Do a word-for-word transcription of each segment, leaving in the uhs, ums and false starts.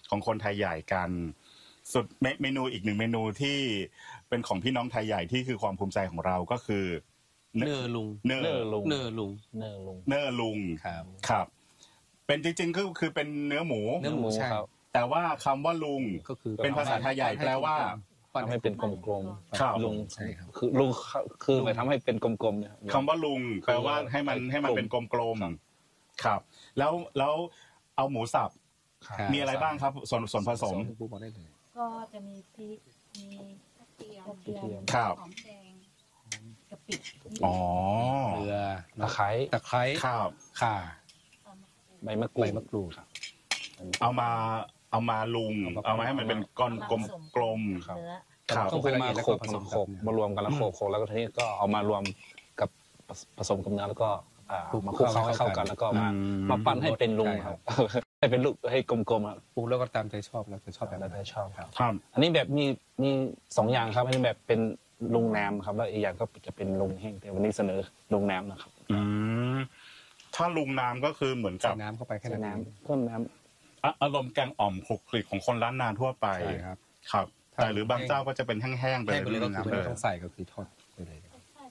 ของคนไทยใหญ่กันสุดเมนูอีกหนึ่งเมนูที่เป็นของพี่น้องไทยใหญ่ที่คือความภูมิใจของเราก็คือเนอลุงเนอลุงเนอลุงเนอลุงเนอลุงครับครับเป็นจริงๆก็คือเป็นเนื้อหมูเนื้อหมูครับแต่ว่าคำว่าลุงก็คือเป็นภาษาไทยใหญ่แปลว่าทำให้เป็นกลมๆลุงใช่ครับคือลุงคือไปทำให้เป็นกลมๆเนี่ยคำว่าลุงแปลว่าให้มันให้มันเป็นกลมๆครับแล้วแล้วเอาหมูสับมีอะไรบ้างครับส่วนส่วนผสมก็จะมีพริกมีกระเทียมกระเทียมหอมแดงกะปิอ๋อเกลือตะไคร้ตะไคร้ครับข่าใบมะกรูดใบมะกรูดเอามาเอามาลุงเอามาให้มันเป็นก้อนกลมกลมครับต้องไปมาโขกผสมโขกมารวมกันแล้วโขกโขกแล้วก็ทีนี้ก็เอามารวมกับผสมกับเนื้อแล้วก็มาคลุกเคล้าให้เข้ากันแล้วก็มามาปั้นให้เป็นลุงครับให้เป็นลูกให้กลมๆครับปรุงแล้วก็ตามใจชอบแล้วจะชอบแบบนั้นชอบครับอันนี้แบบมีมีสองอย่างครับอันนี้แบบเป็นลุงแหนมครับแล้วอีกอย่างก็จะเป็นลุงแห้งแต่วันนี้เสนอลุงแหนมนะครับอืมถ้าลุงน้ำก็คือเหมือนกับน้ำเข้าไปแค่น้ำเพิ่มน้ำอารมณ์แกงอ่อมคลุกคลิกของคนร้านนาทั่วไปครับครับแต่หรือบางเจ้าก็จะเป็นแห้งๆไปเลยก็คือไม่ต้องใส่ก็คือทอดไปเลย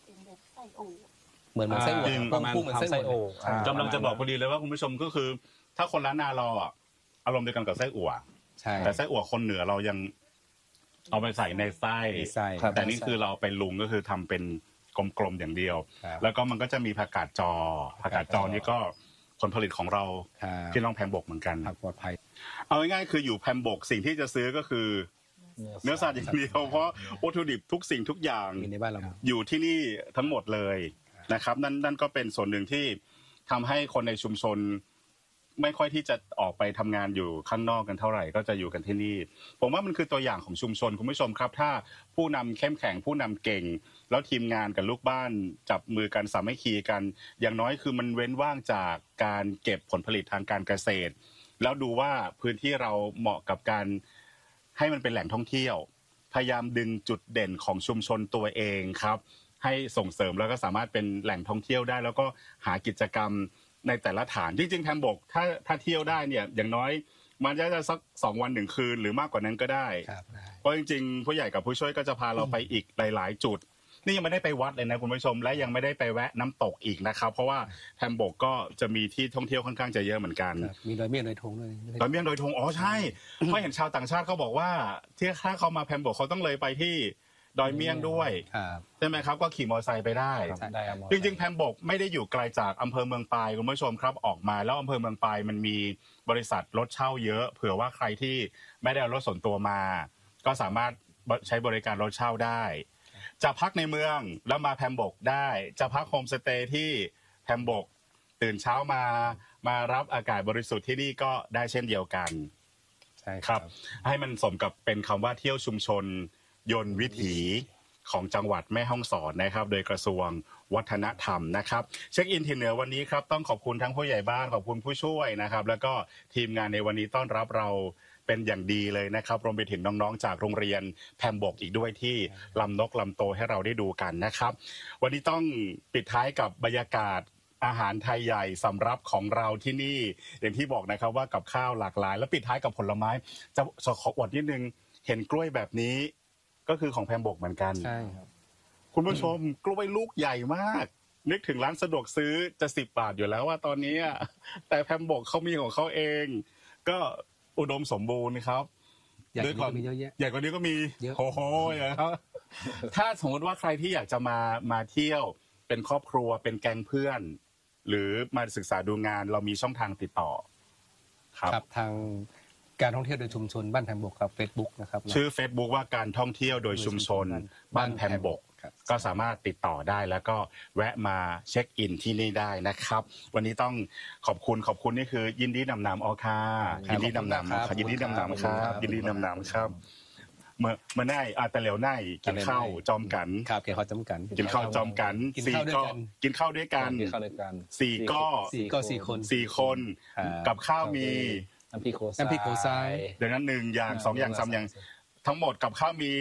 เหมือนมันไส้อั่วประมาณเหมือนไส้อั่วกำลังจะบอกพอดีเลยว่าคุณผู้ชมก็คือถ้าคนร้านนาเราอ่ะอารมณ์เดียวกันกับไส้อั่วแต่ไส้อั่วคนเหนือเรายังเอาไปใส่ในไส้แต่นี่คือเราไปลุงก็คือทำเป็นกลมๆอย่างเดียวแล้วก็มันก็จะมีผักกาดจอผักกาดจอนี่ก็ผลผลิตของเราที่น้องแพมบกเหมือนกันปลอดภัยเอาง่ายๆคืออยู่แพมบกสิ่งที่จะซื้อก็คือเนื้อสัตว์อย่างเดียวเพราะวัตถุดิบทุกสิ่งทุกอย่างอยู่ที่นี่ทั้งหมดเลยนะครับนั่นนั่นก็เป็นส่วนหนึ่งที่ทำให้คนในชุมชนไม่ค่อยที่จะออกไปทำงานอยู่ข้างนอกกันเท่าไหร่ก็จะอยู่กันที่นี่ผมว่ามันคือตัวอย่างของชุมชนคุณผู้ชมครับถ้าผู้นำเข้มแข็งผู้นำเก่งแล้วทีมงานกับลูกบ้านจับมือกันสามัคคีกันอย่างน้อยคือมันเว้นว่างจากการเก็บผลผลิตทางการเกษตรแล้วดูว่าพื้นที่เราเหมาะกับการให้มันเป็นแหล่งท่องเที่ยวพยายามดึงจุดเด่นของชุมชนตัวเองครับให้ส่งเสริมแล้วก็สามารถเป็นแหล่งท่องเที่ยวได้แล้วก็หากิจกรรมในแต่ละฐานจริงๆแพมบกถ้าถ้าเที่ยวได้เนี่ยอย่างน้อยมันจะจะสักสองวันหนึ่งคืนหรือมากกว่านั้นก็ได้เพราะจริงๆผู้ใหญ่กับผู้ช่วยก็จะพาเราไปอีกหลายๆจุดนี่ยังไม่ได้ไปวัดเลยนะคุณผู้ชมและยังไม่ได้ไปแวะน้ำตกอีกนะครับเพราะว่าแพมบกก็จะมีที่ท่องเที่ยวค่อนข้างจะเยอะเหมือนกันมีดอยเมี่ยงดอยธงด้วยดอยเมี่ยงดอยธงอ๋อใช่เพราะเห็นชาวต่างชาติเขาบอกว่าที่ถ้าเขามาแพมบกเขาต้องเลยไปที่ดอยเมี่ยงด้วยใช่ไหมครับก็ขี่มอเตอร์ไซค์ไปได้จริงๆแพมบกไม่ได้อยู่ไกลจากอำเภอเมืองปายคุณผู้ชมครับออกมาแล้วอำเภอเมืองปายมันมีบริษัทรถเช่าเยอะเผื่อว่าใครที่ไม่ได้เอารถส่วนตัวมาก็สามารถใช้บริการรถเช่าได้จะพักในเมืองแล้วมาแพมบกได้จะพักโฮมสเตย์ที่แพมบกตื่นเช้ามามารับอากาศบริสุทธิ์ที่นี่ก็ได้เช่นเดียวกันใช่ครับให้มันสมกับเป็นคำว่าเที่ยวชุมชนยนต์วิถีของจังหวัดแม่ฮ่องสอนนะครับโดยกระทรวงวัฒนธรรมนะครับเช็คอินที่เหนือวันนี้ครับต้องขอบคุณทั้งผู้ใหญ่บ้านขอบคุณผู้ช่วยนะครับแล้วก็ทีมงานในวันนี้ต้อนรับเราเป็นอย่างดีเลยนะครับรวมไปถึงน้องๆจากโรงเรียนแพมบกอีกด้วยที่ลำนกลำโตให้เราได้ดูกันนะครับวันนี้ต้องปิดท้ายกับบรรยากาศอาหารไทยใหญ่สำรับของเราที่นี่อย่างที่บอกนะครับว่ากับข้าวหลากหลายแล้วปิดท้ายกับผลไม้จะขออวดนิดนึงเห็นกล้วยแบบนี้ก็คือของแพมบกเหมือนกันใช่ครับคุณผู้ชมกล้วยลูกใหญ่มากนึกถึงร้านสะดวกซื้อจะสิบบาทอยู่แล้วว่าตอนนี้แต่แพมบกเขามีของเขาเองก็อุดมสมบูรณ์ครับใหญ่กว่านี้เยอะแยะใหญ่กว่านี้ก็มีโอ้โหครับถ้าสมมติว่าใครที่อยากจะมามาเที่ยวเป็นครอบครัวเป็นแก๊งเพื่อนหรือมาศึกษาดูงานเรามีช่องทางติดต่อครับทางการท่องเที่ยวโดยชุมชนบ้านแพมบกครับ Facebook นะครับชื่อ Facebook ว่าการท่องเที่ยวโดยชุมชนบ้านแพมบกก็สามารถติดต่อได้แล้วก็แวะมาเช็คอินที่นี่ได้นะครับวันนี้ต้องขอบคุณขอบคุณนี่คือยินดีนำนำออคายินดีนำนำยินดีนำนำครับยินดีนำนำครับเมื่อเมื่อไหร่อาแต่เหลวไหนกินข้าวจอมกันครับกินข้าวจอมกันกินข้าวจอมกันสี่ก็กินข้าวด้วยกันสี่ก็สี่ก็สี่คนสี่คนกับข้าวมีน้ำพริกโคน้ำพริกโคไซดังนั้นหนึ่งอย่างสองอย่างสามอย่างทั้งหมดกับข้าวมี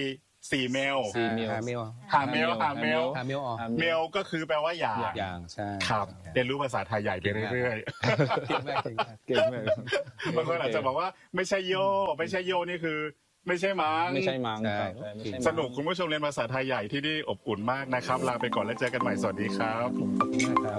สี่เมลสี่เมลหาเมลหาเมลหาเมลหาเมลออกเมลก็คือแปลว่าอย่างอย่างใช่ครับเรียนรู้ภาษาไทยใหญ่ไปเรื่อยเก่งมากเก่งมากเก่งมากๆบางคนอาจจะบอกว่าไม่ใช่โยไม่ใช่โยนี่คือ ไม่ใช่มั้งไม่ใช่มังใช่ครับไม่ใช่มั้งสนุกคุณผู้ชมเรียนภาษาไทยใหญ่ที่นี่อบอุ่นมากนะครับลาไปก่อนแล้วเจอกันใหม่สวัสดีครับขอบคุณมากครับ